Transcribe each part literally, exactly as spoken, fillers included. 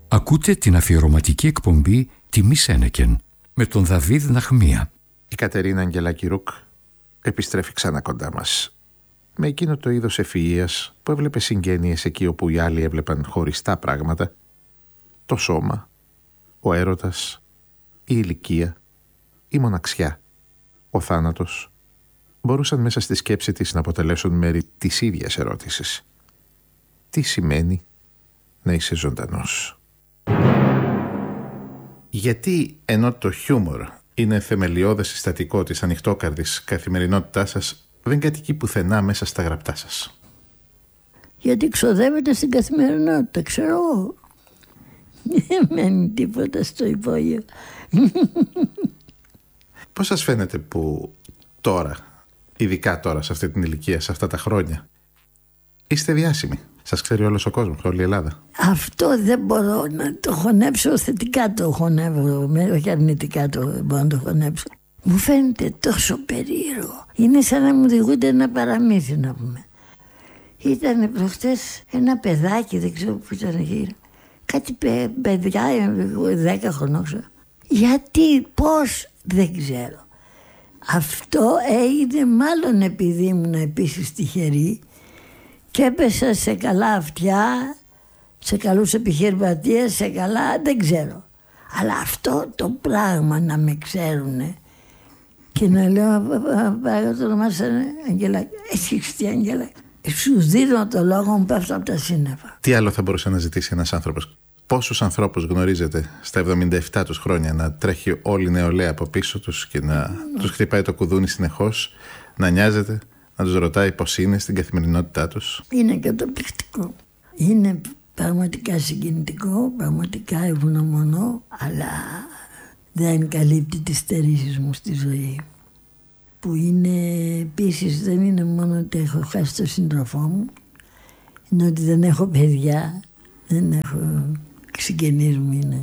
Ακούτε την αφιερωματική εκπομπή «Τιμή Σένεκεν» με τον Δαβίδ Ναχμία. Η Κατερίνα Αγγελάκη-Ρουκ επιστρέφει ξανά κοντά μας. Με εκείνο το είδος ευφυΐας που έβλεπε συγγένειες εκεί όπου οι άλλοι έβλεπαν χωριστά πράγματα, το σώμα, ο έρωτας, η ηλικία, η μοναξιά, ο θάνατος, μπορούσαν μέσα στη σκέψη της να αποτελέσουν μέρη της ίδιας ερώτησης. Τι σημαίνει να είσαι ζωντανός? Γιατί ενώ το χιούμορ είναι θεμελιώδες συστατικό της ανοιχτόκαρδης καθημερινότητάς σας, δεν κατοικεί πουθενά μέσα στα γραπτά σας? Γιατί ξοδεύεται στην καθημερινότητα, ξέρω εγώ. Δεν μένει τίποτα στο υπόγειο. Πώς σας φαίνεται που τώρα, ειδικά τώρα σε αυτή την ηλικία, σε αυτά τα χρόνια, είστε διάσημοι? Σας ξέρει όλος ο κόσμος, όλη η Ελλάδα. Αυτό δεν μπορώ να το χωνέψω θετικά, το χωνεύω, όχι αρνητικά το μπορώ να το χωνέψω. Μου φαίνεται τόσο περίεργο. Είναι σαν να μου διηγούνται ένα παραμύθι, να πούμε. Ήταν προχτές ένα παιδάκι, δεν ξέρω που ήταν γύρω. Κάτι παι, παιδιά, δέκα χρονών. Γιατί, πώς, δεν ξέρω. Αυτό έγινε μάλλον επειδή ήμουν επίσης τυχερή και έπεσα σε καλά αυτιά, σε καλούς επιχειρηματίες, σε καλά, δεν ξέρω. Αλλά αυτό το πράγμα να με ξέρουνε και να λέω, παρακαλώ το όνομά σας Αγγελάκη, εσύ Χριστή Αγγελάκη. Σου δίνω το λόγο, μου πέφτω από τα σύννεφα. Τι άλλο θα μπορούσε να ζητήσει ένας άνθρωπος? Πόσους ανθρώπους γνωρίζετε στα εβδομήντα επτά τους χρόνια να τρέχει όλη η νεολαία από πίσω τους και να mm. τους χτυπάει το κουδούνι συνεχώς, να νοιάζεται, να τους ρωτάει πώς είναι στην καθημερινότητά τους? Είναι καταπληκτικό. Είναι πραγματικά συγκινητικό, πραγματικά ευγνωμονώ, αλλά δεν καλύπτει τις στερήσεις μου στη ζωή. Που είναι επίσης, δεν είναι μόνο ότι έχω χάσει τον σύντροφό μου, είναι ότι δεν έχω παιδιά, δεν έχω συγγενείς μου είναι.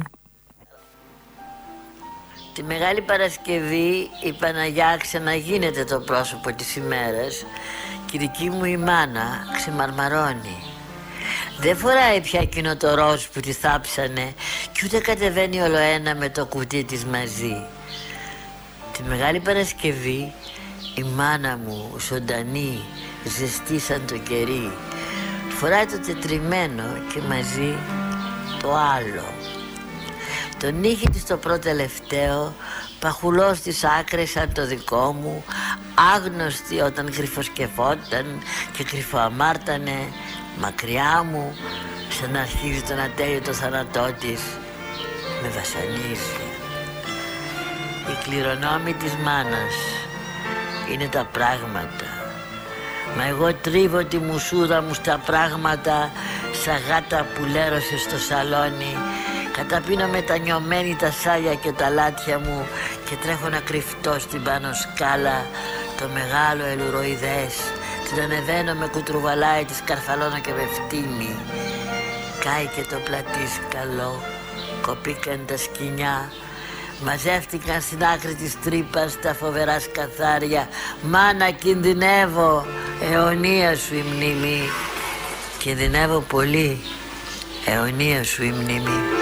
Τη Μεγάλη Παρασκευή η Παναγιά ξαναγίνεται το πρόσωπο της ημέρας και η δική μου η μάνα ξεμαρμαρώνει. Δεν φοράει πια εκείνο το ροζ που τη θάψανε και ούτε κατεβαίνει ολοένα με το κουτί της μαζί. Τη Μεγάλη Παρασκευή η μάνα μου ζωντανή, ζεστή σαν το κερί, φοράει το τετριμένο και μαζί το άλλο. Το νύχι της το πρώτο τελευταίο, παχουλός στις άκρες σαν το δικό μου, άγνωστη όταν κρυφοσκεφόταν και κρυφοαμάρτανε, μακριά μου, σαν να αρχίζει τον ατέλειο θάνατό της, με βασανίζει. Η κληρονόμη της μάνας είναι τα πράγματα. Μα εγώ τρίβω τη μουσούδα μου στα πράγματα, σαν γάτα που λέρωσε στο σαλόνι. Καταπίνω μετανιωμένη τα σάλια και τα λάτια μου και τρέχω να κρυφτώ στην πάνω σκάλα το μεγάλο ελουροειδές. Την ανεβαίνω με κουτρουβαλάει, τη σκαρφαλώνω και με φτύνει. Κάει και το πλατήσκαλο, κοπήκαν τα σκοινιά, μαζεύτηκαν στην άκρη της τρύπας τα φοβερά σκαθάρια. Μάνα, κινδυνεύω, αιωνία σου η μνήμη. Κινδυνεύω πολύ, αιωνία σου η μνήμη.